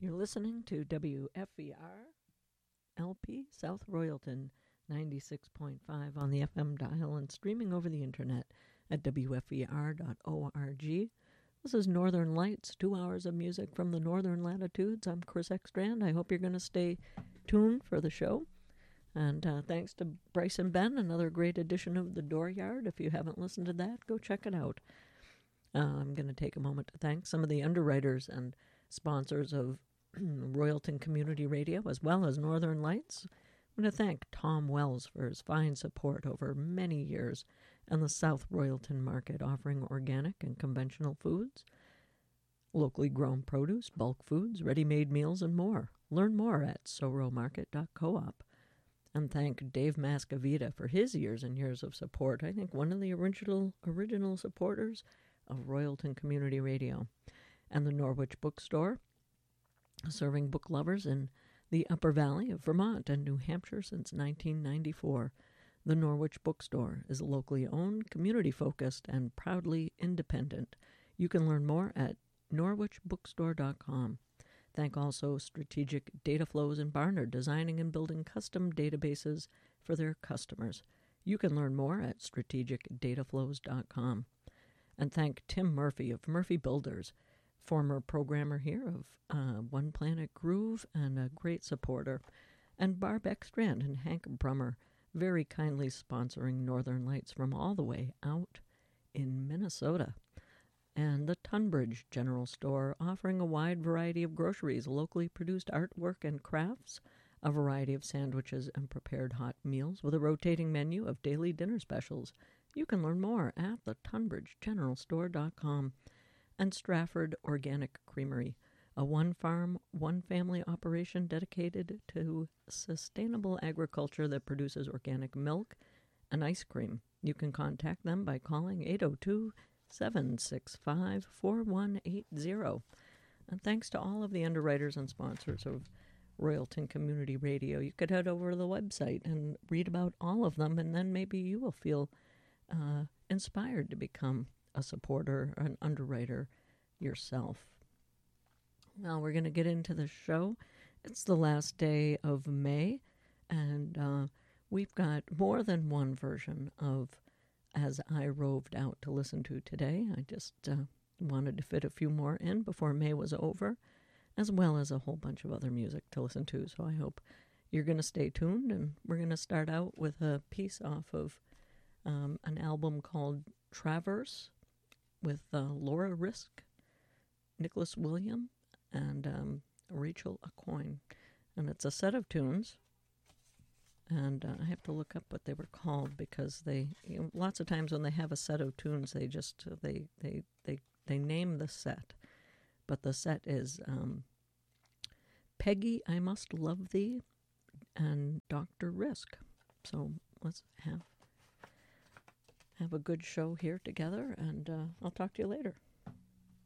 You're listening to WFER LP South Royalton 96.5 on the FM dial and streaming over the internet at WFER.org. This is Northern Lights, 2 hours of music from the northern latitudes. I'm Chris Ekstrand. I hope you're going to stay tuned for the show. And thanks to Bryce and Ben, another great edition of The Dooryard. If you haven't listened to that, go check it out. I'm going to take a moment to thank some of the underwriters and sponsors of Royalton Community Radio, as well as Northern Lights. I want to thank Tom Wells for his fine support over many years and the South Royalton market, offering organic and conventional foods, locally grown produce, bulk foods, ready-made meals, and more. Learn more at soromarket.coop. And thank Dave Mascavita for his years and years of support. I think one of the original supporters of Royalton Community Radio. And the Norwich Bookstore, serving book lovers in the Upper Valley of Vermont and New Hampshire since 1994. The Norwich Bookstore is locally owned, community-focused, and proudly independent. You can learn more at norwichbookstore.com. Thank also Strategic Data Flows in Barnard, designing and building custom databases for their customers. You can learn more at strategicdataflows.com. And thank Tim Murphy of Murphy Builders, former programmer here of One Planet Groove and a great supporter. And Barb Ekstrand and Hank Brummer, very kindly sponsoring Northern Lights from all the way out in Minnesota. And the Tunbridge General Store, offering a wide variety of groceries, locally produced artwork and crafts, a variety of sandwiches and prepared hot meals with a rotating menu of daily dinner specials. You can learn more at the TunbridgeGeneralStore.com. And Strafford Organic Creamery, a one-farm, one-family operation dedicated to sustainable agriculture that produces organic milk and ice cream. You can contact them by calling 802-765-4180. And thanks to all of the underwriters and sponsors of Royalton Community Radio. You could head over to the website and read about all of them, and then maybe you will feel inspired to become a supporter or an underwriter yourself. Well, we're going to get into the show. It's the last day of May, and we've got more than one version of As I Roved Out to listen to today. I just wanted to fit a few more in before May was over, as well as a whole bunch of other music to listen to. So I hope you're going to stay tuned, and we're going to start out with a piece off of an album called Traverse with Laura Risk, Nicholas William, and Rachel Aucoin. And it's a set of tunes, and I have to look up what they were called, because they, lots of times when they have a set of tunes, they just they name the set. But the set is Peggy, I Must Love Thee, and Dr. Risk. So let's have a good show here together, and I'll talk to you later.